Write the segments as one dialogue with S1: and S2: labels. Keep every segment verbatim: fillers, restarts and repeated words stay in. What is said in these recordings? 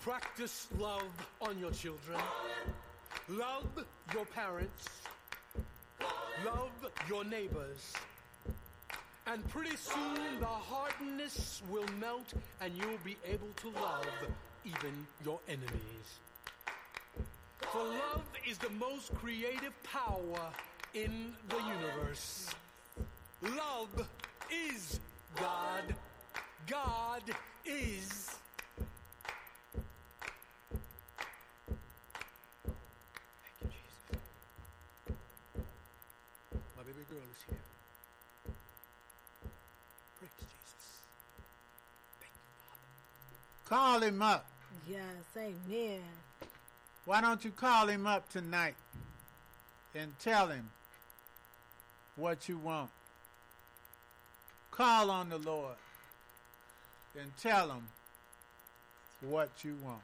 S1: Practice love on your children. Love your parents. Love your neighbors. And pretty soon the hardness will melt and you'll be able to love even your enemies. For love is the most creative power in the universe. Love is God. God is. Thank you, Jesus. My baby girl is here. Praise Jesus. Thank you, Father.
S2: Call him up.
S3: Yes, amen.
S2: Why don't you call him up tonight and tell him what you want? Call on the Lord and tell him what you want.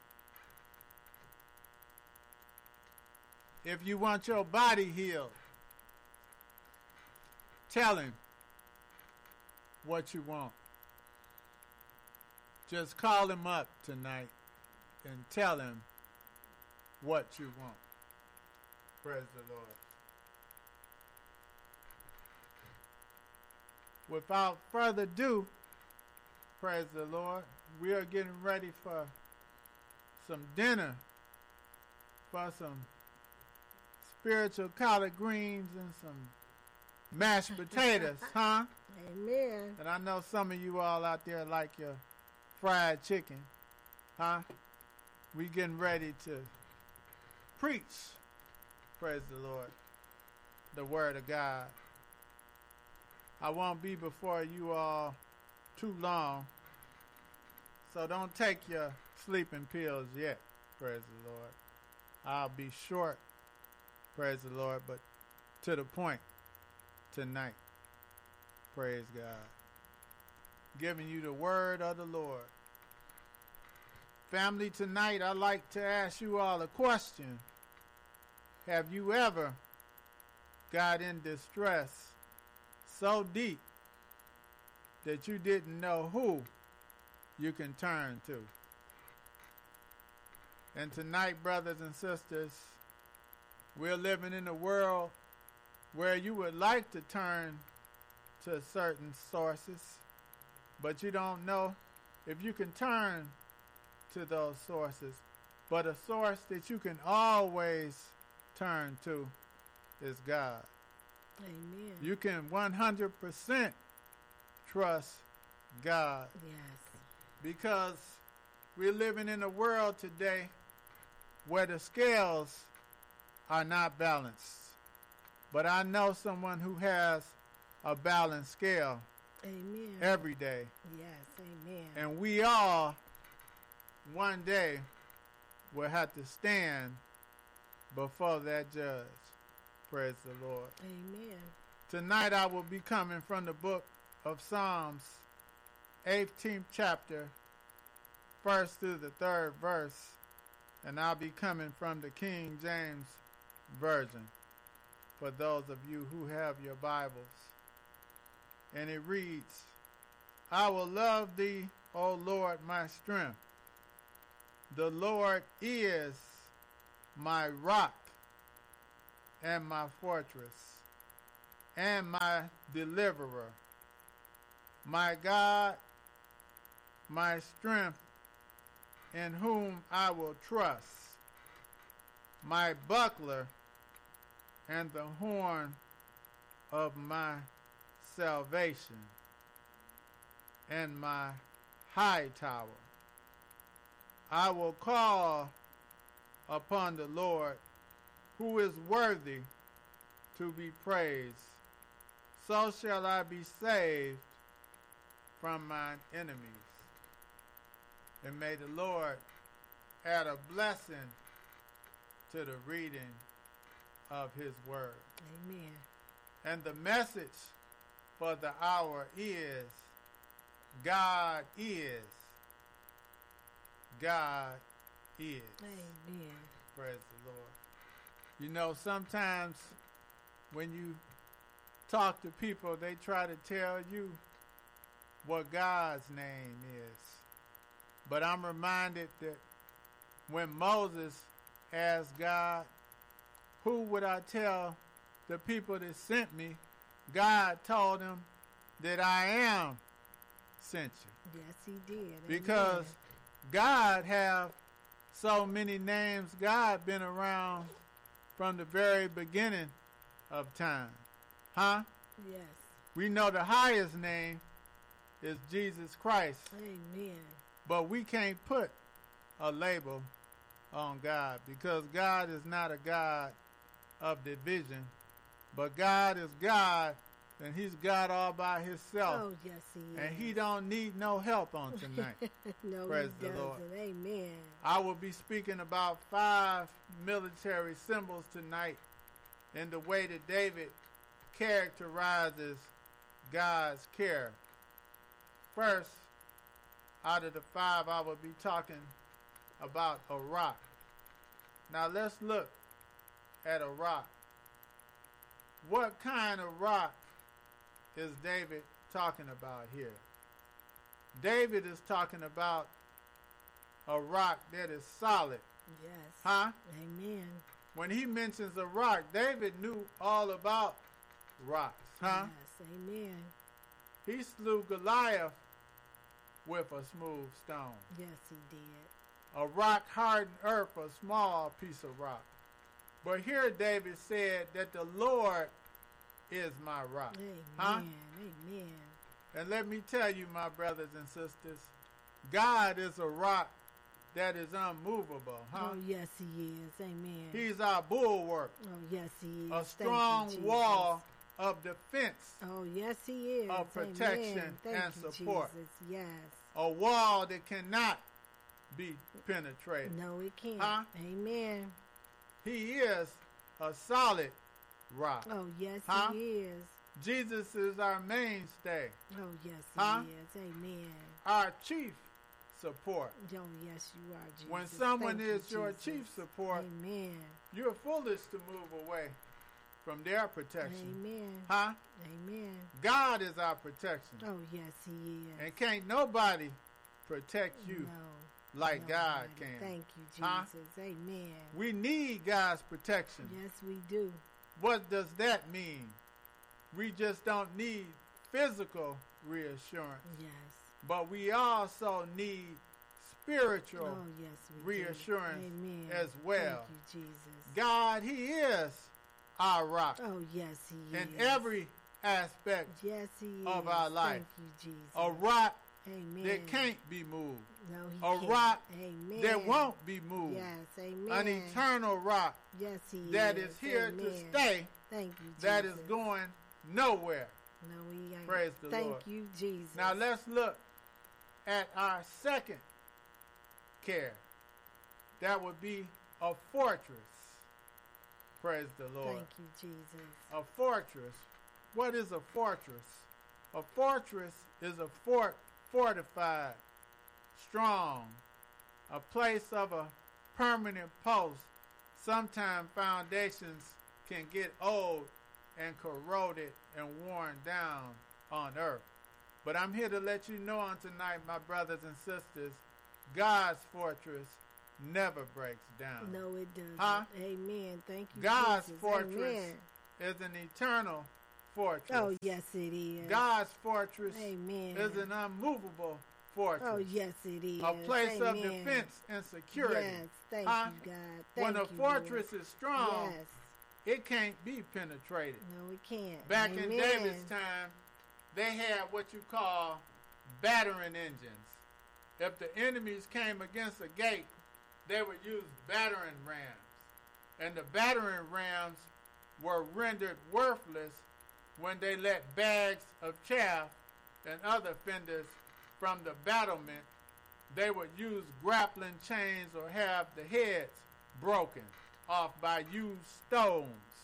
S2: If you want your body healed, tell him what you want. Just call him up tonight and tell him what you want. Praise the Lord. Without further ado, praise the Lord, we are getting ready for some dinner, for some spiritual collard greens and some mashed potatoes, huh?
S3: Amen.
S2: And I know some of you all out there like your fried chicken, huh? We getting ready to preach, praise the Lord, the word of God. I won't be before you all too long, so don't take your sleeping pills yet, praise the Lord. I'll be short, praise the Lord, but to the point tonight, praise God. Giving you the word of the Lord. Family, tonight I'd like to ask you all a question. Have you ever got in distress so deep that you didn't know who you can turn to? And tonight, brothers and sisters, we're living in a world where you would like to turn to certain sources, but you don't know if you can turn to those sources. But a source that you can always turn to is God.
S3: Amen.
S2: You can one hundred percent trust God.
S3: Yes.
S2: Because we're living in a world today where the scales are not balanced. But I know someone who has a balanced scale
S3: Amen.
S2: every day.
S3: Yes, amen.
S2: And we all one day will have to stand before that judge. Praise the Lord.
S3: Amen.
S2: Tonight I will be coming from the book of Psalms, eighteenth chapter, first through the third verse, and I'll be coming from the King James Version for those of you who have your Bibles. And it reads, I will love thee, O Lord, my strength. The Lord is my rock and my fortress and my deliverer, my God, my strength, in whom I will trust, my buckler and the horn of my salvation, and my high tower. I will call upon the Lord, who is worthy to be praised. So shall I be saved from mine enemies. And may the Lord add a blessing to the reading of his word.
S3: Amen.
S2: And the message for the hour is, God is. God is.
S3: Amen.
S2: Praise the Lord. You know, sometimes when you talk to people, they try to tell you what God's name is. But I'm reminded that when Moses asked God, who would I tell the people that sent me? God told him that I am sent you.
S3: Yes, he did.
S2: Because
S3: Amen.
S2: God have so many names. God been around from the very beginning of time. Huh?
S3: Yes.
S2: We know the highest name is Jesus Christ.
S3: Amen.
S2: But we can't put a label on God because God is not a God of division. But God is God, and he's God all by himself.
S3: Oh, yes, he is.
S2: And he don't need no help on tonight.
S3: No,
S2: Praise
S3: he
S2: the
S3: doesn't.
S2: Lord.
S3: Amen.
S2: I will be speaking about five military symbols tonight in the way that David characterizes God's care. First, out of the five, I will be talking about a rock. Now let's look at a rock. What kind of rock is David talking about here? David is talking about a rock that is solid.
S3: Yes.
S2: Huh?
S3: Amen.
S2: When he mentions a rock, David knew all about rocks. Huh?
S3: Yes. Amen.
S2: He slew Goliath with a smooth stone.
S3: Yes, he did.
S2: A rock hardened earth, a small piece of rock. But here David said that the Lord is my rock.
S3: Amen.
S2: Huh?
S3: Amen.
S2: And let me tell you, my brothers and sisters, God is a rock that is unmovable. Huh?
S3: Oh, yes, he is. Amen.
S2: He's our bulwark,
S3: Oh, yes, he is.
S2: a
S3: Thank
S2: strong
S3: you, Jesus.
S2: wall of defense,
S3: Oh, yes, he is.
S2: of protection
S3: Amen. Thank
S2: and
S3: you,
S2: support.
S3: Jesus. Yes.
S2: a wall that cannot be penetrated.
S3: No, it can't.
S2: Huh?
S3: Amen.
S2: He is a solid rock.
S3: Oh, yes,
S2: Huh?
S3: he is.
S2: Jesus is our mainstay,
S3: Oh, yes,
S2: Huh?
S3: he is. Amen.
S2: our chief support.
S3: Oh, yes, you are, Jesus.
S2: When someone
S3: Thank you,
S2: is your
S3: Jesus.
S2: chief support,
S3: Amen.
S2: you're foolish to move away from their protection.
S3: Amen.
S2: Huh?
S3: Amen.
S2: God is our protection.
S3: Oh, yes, he is.
S2: And can't nobody protect you
S3: no,
S2: like God
S3: nobody.
S2: can.
S3: Thank you,
S2: Huh?
S3: Jesus. Amen.
S2: We need God's protection.
S3: Yes, we do.
S2: What does that mean? We just don't need physical reassurance,
S3: Yes.
S2: but we also need spiritual
S3: Oh, yes, we
S2: reassurance
S3: do. Amen.
S2: as well.
S3: Thank you, Jesus.
S2: God, He is our rock
S3: Oh, yes, he
S2: in
S3: is.
S2: every aspect,
S3: yes, he
S2: of
S3: is.
S2: our life.
S3: Thank you, Jesus.
S2: a rock
S3: Amen.
S2: that can't be moved,
S3: No, he
S2: a
S3: can't.
S2: rock
S3: Amen.
S2: that won't be moved,
S3: Yes, amen.
S2: an eternal rock
S3: Yes, he
S2: that
S3: is.
S2: is here
S3: amen.
S2: to stay,
S3: Thank you, Jesus.
S2: that is going nowhere.
S3: No, he ain't.
S2: Praise the
S3: Thank
S2: Lord.
S3: you, Jesus.
S2: Now let's look at our second care. That would be a fortress. Praise the Lord.
S3: Thank you, Jesus.
S2: A fortress. What is a fortress? A fortress is a fort fortified, strong, a place of a permanent post. Sometimes foundations can get old and corroded and worn down on earth. But I'm here to let you know on tonight, my brothers and sisters, God's fortress never breaks down.
S3: No, it doesn't.
S2: Huh?
S3: Amen. Thank you,
S2: God's
S3: Jesus.
S2: fortress
S3: Amen.
S2: is an eternal fortress.
S3: Oh, yes, it is.
S2: God's fortress
S3: Amen.
S2: is an unmovable fortress.
S3: Oh, yes, it is.
S2: A place of
S3: Amen.
S2: defense and security.
S3: Yes, thank
S2: Huh?
S3: you, God. Thank
S2: When a
S3: you,
S2: fortress
S3: Lord.
S2: is strong,
S3: Yes.
S2: it can't be penetrated.
S3: No, it can't.
S2: Back
S3: Amen.
S2: in David's time, they had what you call battering engines. If the enemies came against a gate, they would use battering rams. And the battering rams were rendered worthless when they let bags of chaff and other fenders from the battlement. They would use grappling chains or have the heads broken off by used stones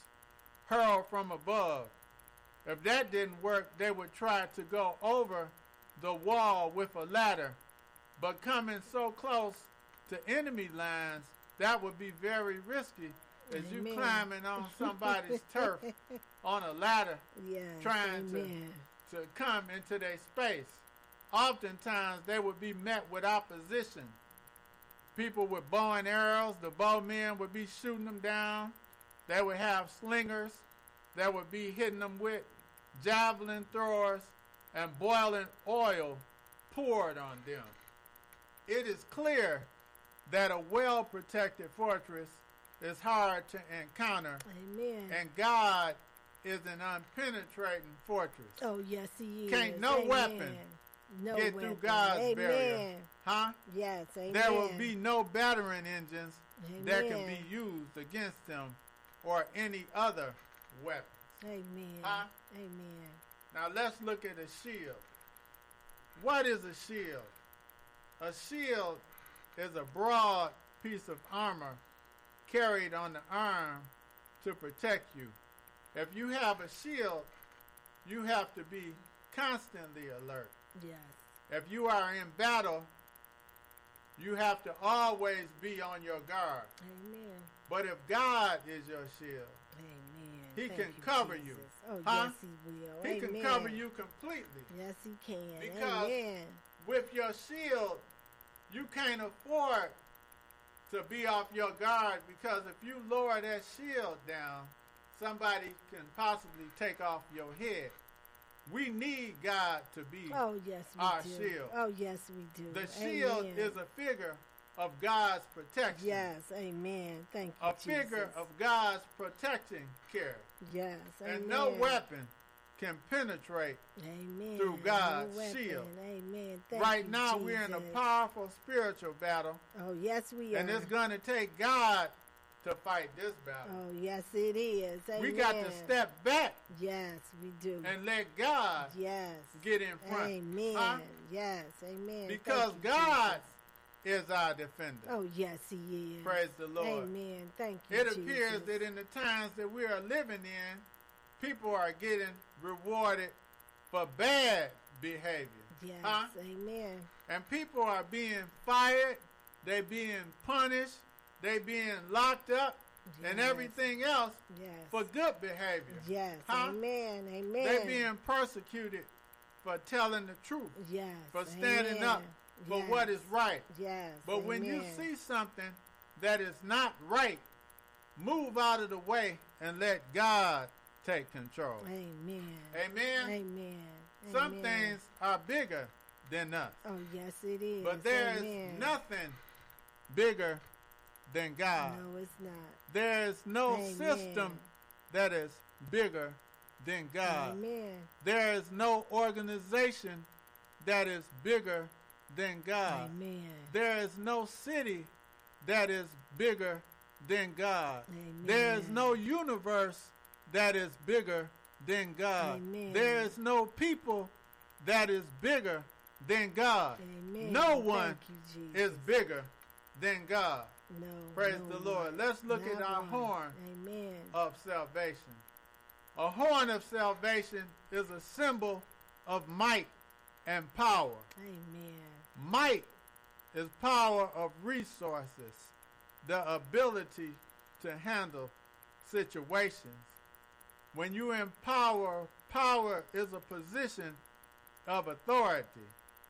S2: hurled from above. If that didn't work, they would try to go over the wall with a ladder, but coming so close to enemy lines, that would be very risky as you
S3: Amen.
S2: climbing on somebody's turf on a ladder
S3: Yes,
S2: trying to-
S3: amen.
S2: to come into their space. Oftentimes, they would be met with opposition. people with bow and arrows. The bowmen would be shooting them down. They would have slingers that would be hitting them with javelin throwers and boiling oil poured on them. It is clear that a well-protected fortress is hard to encounter,
S3: Amen.
S2: and God is an unpenetrating fortress.
S3: Oh, yes, he is.
S2: Can't no
S3: Amen.
S2: weapon
S3: no
S2: get
S3: weapon.
S2: through God's
S3: Amen.
S2: barrier. Huh?
S3: Yes, amen.
S2: There will be no battering engines
S3: Amen.
S2: that can be used against them or any other weapon.
S3: Amen.
S2: Huh?
S3: Amen.
S2: Now let's look at a shield. What is a shield? A shield is a broad piece of armor carried on the arm to protect you. If you have a shield, you have to be constantly alert.
S3: Yes.
S2: If you are in battle, you have to always be on your guard.
S3: Amen.
S2: But if God is your shield,
S3: Amen.
S2: He
S3: Thank
S2: can
S3: you,
S2: cover
S3: Jesus.
S2: you.
S3: Oh,
S2: Huh?
S3: yes, he will.
S2: He
S3: Amen.
S2: can cover you completely.
S3: Yes, he can.
S2: Because
S3: Amen.
S2: with your shield, you can't afford to be off your guard, because if you lower that shield down, somebody can possibly take off your head. We need God to be.
S3: Oh, yes, we
S2: our
S3: do.
S2: shield.
S3: Oh, yes, we do.
S2: The shield
S3: Amen.
S2: is a figure of God's protection.
S3: Yes, amen. Thank you,
S2: A figure
S3: Jesus.
S2: of God's protecting care.
S3: Yes, amen.
S2: And no weapon can penetrate
S3: Amen.
S2: through God's
S3: no weapon.
S2: shield.
S3: Amen. Thank
S2: right
S3: you,
S2: now, we're in a
S3: Jesus.
S2: powerful spiritual battle,
S3: Oh, yes, we are.
S2: and it's going to take God to fight this battle.
S3: Oh, yes, it is. Amen.
S2: We got to step back
S3: Yes, we do.
S2: and let God
S3: yes.
S2: get in front.
S3: Amen.
S2: Huh?
S3: Yes, amen.
S2: Because
S3: Thank you,
S2: God
S3: Jesus.
S2: is our defender.
S3: Oh, yes, he is.
S2: Praise the Lord.
S3: Amen. Thank you,
S2: It appears
S3: Jesus.
S2: that in the times that we are living in, people are getting rewarded for bad behavior.
S3: Yes,
S2: Huh?
S3: amen.
S2: And people are being fired, they being punished, they being locked up, and
S3: Yes.
S2: everything else
S3: Yes.
S2: for good behavior.
S3: Yes,
S2: Huh?
S3: amen, amen.
S2: They being persecuted for telling the truth,
S3: yes,
S2: for standing
S3: amen.
S2: up for
S3: yes.
S2: what is right.
S3: Yes,
S2: But when you
S3: amen.
S2: see something that is not right, move out of the way and let God take control.
S3: Amen.
S2: Amen?
S3: Amen.
S2: Some
S3: Amen.
S2: things are bigger than us.
S3: Oh, yes, it is.
S2: But there's
S3: Amen.
S2: nothing bigger than God.
S3: No, it's not.
S2: There's no
S3: Amen.
S2: system that is bigger than God.
S3: Amen.
S2: There is no organization that is bigger than God.
S3: Amen.
S2: There is no city that is bigger than God.
S3: Amen.
S2: There is no universe that is bigger than God.
S3: Amen.
S2: There is no people that is bigger than God.
S3: Amen.
S2: No one
S3: Thank you, Jesus.
S2: is bigger than God.
S3: No.
S2: Praise
S3: no
S2: the Lord.
S3: one.
S2: Let's look
S3: Not
S2: at our
S3: one.
S2: horn
S3: Amen.
S2: of salvation. A horn of salvation is a symbol of might and power.
S3: Amen.
S2: Might is power of resources, the ability to handle situations. When you empower, power is a position of authority.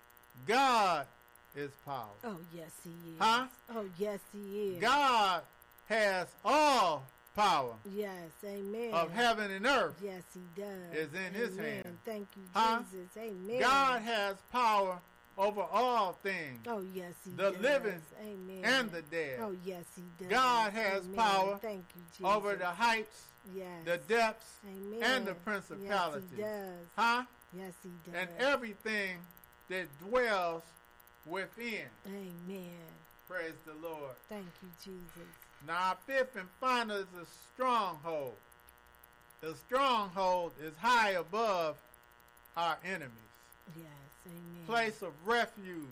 S2: God is power.
S3: Oh, yes, he is.
S2: Huh?
S3: Oh, yes, he is.
S2: God has all power
S3: Yes, amen.
S2: of heaven and earth.
S3: Yes, he does.
S2: is in his
S3: Amen.
S2: hand.
S3: Thank you,
S2: Huh?
S3: Jesus. Amen.
S2: God has power over all things,
S3: Oh, yes, he
S2: the
S3: does.
S2: living
S3: Amen.
S2: and the dead,
S3: Oh, yes, he does.
S2: God has
S3: Amen.
S2: power
S3: Thank you, Jesus.
S2: over the heights,
S3: yes.
S2: the depths,
S3: Amen.
S2: and the principalities.
S3: Yes, he does.
S2: huh?
S3: Yes, he does.
S2: And everything that dwells within.
S3: Amen.
S2: Praise the Lord.
S3: Thank you, Jesus.
S2: Now, our fifth and final is a stronghold. The stronghold is high above our enemies.
S3: Yes, amen.
S2: Place of refuge.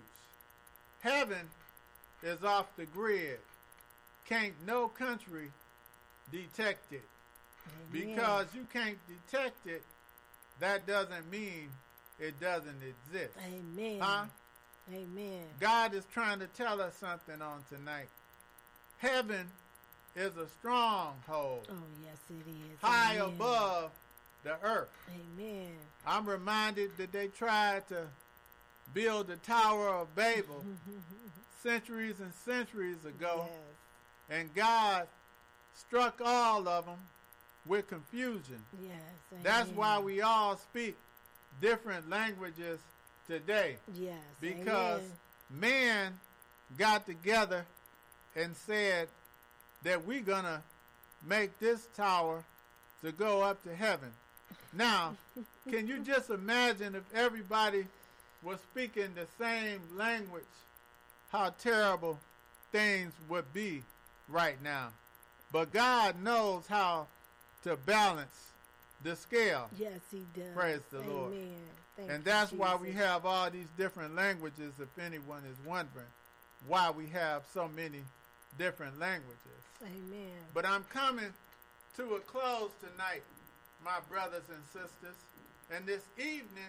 S2: Heaven is off the grid. Can't no country detect it.
S3: Amen.
S2: Because you can't detect it, that doesn't mean it doesn't exist.
S3: Amen.
S2: Huh?
S3: Amen.
S2: God is trying to tell us something on tonight. Heaven is a stronghold
S3: Oh, yes, it is.
S2: high
S3: Amen.
S2: above the earth.
S3: Amen.
S2: I'm reminded that they tried to build the Tower of Babel centuries and centuries ago,
S3: Yes.
S2: and God struck all of them with confusion.
S3: Yes.
S2: That's
S3: amen.
S2: why we all speak different languages today,
S3: Yes.
S2: because
S3: amen.
S2: man got together and said that we're going to make this tower to go up to heaven. Now, can you just imagine if everybody was speaking the same language, how terrible things would be right now? But God knows how to balance the scale.
S3: Yes, he does.
S2: Praise the
S3: amen.
S2: Lord.
S3: Thank
S2: And
S3: you,
S2: that's why we
S3: Jesus.
S2: have all these different languages, if anyone is wondering why we have so many different languages.
S3: Amen.
S2: But I'm coming to a close tonight, my brothers and sisters. And this evening,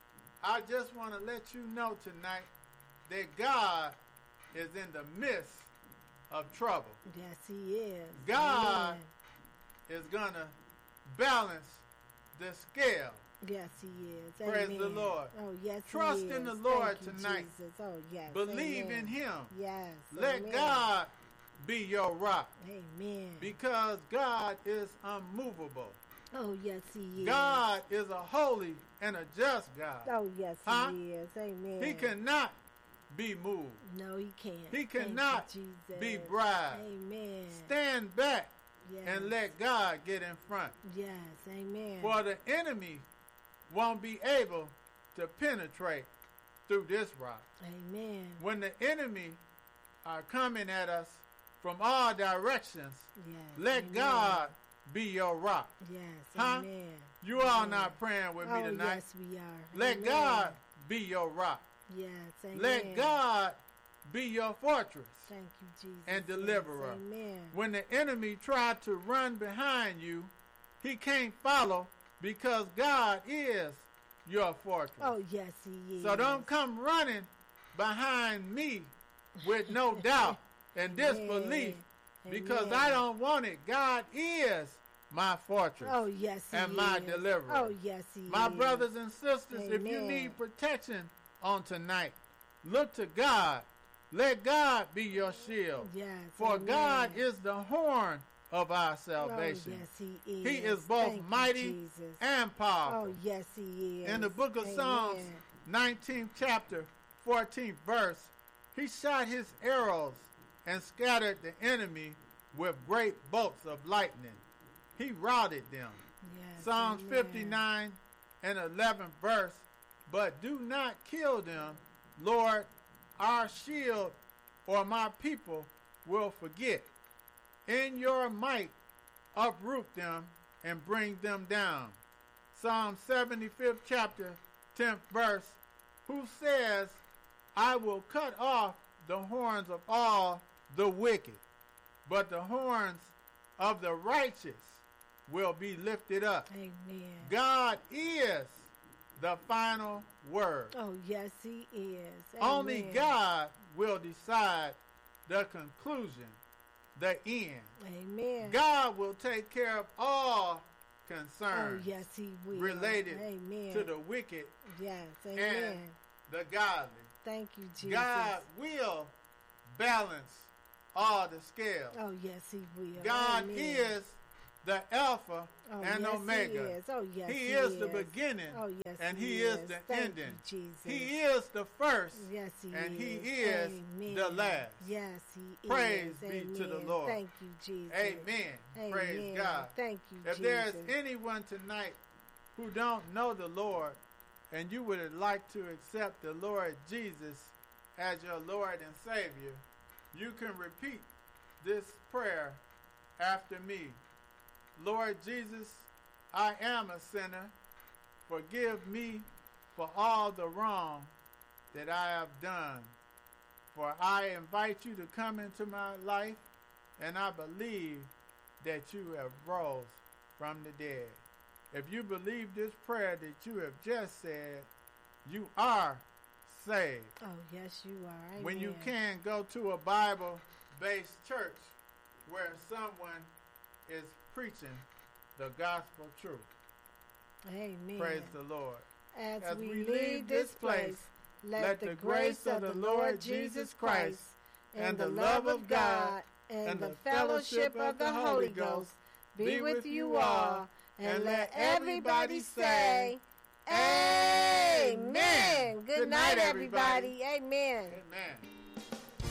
S2: I just want to let you know tonight that God is in the midst of trouble.
S3: Yes, he is.
S2: God
S3: Amen.
S2: is going to balance the scale.
S3: Yes, he is.
S2: Praise
S3: Amen.
S2: the Lord.
S3: Oh, yes,
S2: Trust
S3: he is.
S2: in the Lord
S3: Thank you,
S2: tonight.
S3: Jesus. Oh, yes.
S2: Believe
S3: amen.
S2: in him.
S3: Yes.
S2: Let
S3: amen.
S2: God be your rock,
S3: Amen.
S2: because God is unmovable.
S3: Oh, yes, he is.
S2: God is a holy and a just God.
S3: Oh, yes,
S2: Huh?
S3: he is. Amen.
S2: He cannot be moved.
S3: No, he can't.
S2: He
S3: Thank you,
S2: cannot
S3: Jesus.
S2: be bribed.
S3: Amen.
S2: Stand back
S3: Yes.
S2: and let God get in front.
S3: Yes. Amen.
S2: For the enemy won't be able to penetrate through this rock.
S3: Amen.
S2: When the enemy are coming at us from all directions,
S3: Yes.
S2: let
S3: amen.
S2: God be your rock.
S3: Yes.
S2: Huh?
S3: Amen.
S2: You all
S3: Amen.
S2: not praying with me
S3: Oh,
S2: tonight.
S3: yes, we are.
S2: Let
S3: Amen.
S2: God be your rock.
S3: Yes. Amen.
S2: Let God be your fortress
S3: Thank you, Jesus.
S2: and
S3: Yes,
S2: deliverer.
S3: Amen.
S2: When the enemy tried to run behind you, he can't follow, because God is your fortress.
S3: Oh, yes, he is.
S2: So don't come running behind me with no doubt and disbelief, because
S3: Amen.
S2: I don't want it. God is my fortress
S3: Oh, yes, he
S2: and
S3: is.
S2: my deliverer.
S3: Oh, yes, he
S2: My
S3: is.
S2: brothers and sisters, if you
S3: Amen.
S2: need protection on tonight, look to God. Let God be your shield.
S3: Yes.
S2: For
S3: amen.
S2: God is the horn of our
S3: Oh,
S2: salvation.
S3: yes, he is.
S2: He is both
S3: Thank you,
S2: mighty
S3: Jesus.
S2: and powerful.
S3: Oh, yes, he is.
S2: In the book of
S3: Amen.
S2: Psalms, nineteenth chapter, fourteenth verse, he shot his arrows and scattered the enemy with great bolts of lightning. He routed them.
S3: Yes,
S2: Psalms
S3: amen.
S2: fifty-nine and eleventh verse, but do not kill them, Lord, our shield or my people will forget. In your might, uproot them and bring them down. Psalm seventy-fifth chapter, tenth verse, who says, I will cut off the horns of all the wicked, but the horns of the righteous will be lifted up.
S3: Amen.
S2: God is the final word.
S3: Oh, yes, he is.
S2: Only
S3: Amen.
S2: God will decide the conclusion, the end.
S3: Amen.
S2: God will take care of all
S3: Oh,
S2: concerns
S3: yes, he will.
S2: related
S3: Amen.
S2: to the wicked
S3: Yes,
S2: and
S3: amen.
S2: the godly.
S3: Thank you, Jesus.
S2: God will balance all the scales.
S3: Oh, yes, he will.
S2: God
S3: Amen.
S2: is the Alpha
S3: oh,
S2: and
S3: yes,
S2: Omega.
S3: He is. Oh, yes,
S2: He
S3: he
S2: is the beginning
S3: Oh, yes,
S2: and
S3: he,
S2: he is
S3: is
S2: the
S3: Thank
S2: ending.
S3: You, Jesus.
S2: He is the first
S3: Yes, he
S2: and
S3: is.
S2: he is
S3: Amen.
S2: the last.
S3: Yes, he
S2: Praise
S3: is.
S2: be
S3: Amen.
S2: to the Lord.
S3: Thank you, Jesus.
S2: Amen.
S3: Amen.
S2: Praise God.
S3: Thank you,
S2: If
S3: Jesus.
S2: there's anyone tonight who don't know the Lord and you would like to accept the Lord Jesus as your Lord and Savior, you can repeat this prayer after me. Lord Jesus, I am a sinner. Forgive me for all the wrong that I have done. For I invite you to come into my life, and I believe that you have rose from the dead. If you believe this prayer that you have just said, you are saved.
S3: Oh, yes, you are. Amen.
S2: When you can, go to a Bible-based church where someone is preaching the gospel truth.
S3: Amen.
S2: Praise the Lord.
S3: As,
S2: As
S3: we,
S2: we
S3: leave
S2: leave
S3: this
S2: this place,
S3: place, let,
S2: let
S3: the
S2: the
S3: grace of the Lord Jesus Christ and the love of God, and the fellowship of the Holy Ghost be with you all. And let everybody say, Amen. Good night, everybody. Amen.
S2: Amen.